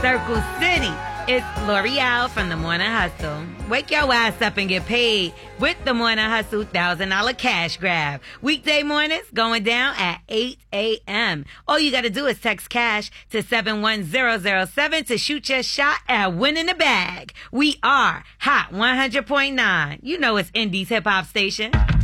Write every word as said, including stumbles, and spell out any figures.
Circle City. It's L'Oreal from the Morning Hustle. Wake your ass up and get paid with the Morning Hustle one thousand dollars cash grab. Weekday mornings going down at eight a.m. All you got to do is text cash to seven one zero zero seven to shoot your shot at winning the bag. We are Hot one hundred point nine. You know it's Indie's hip hop station.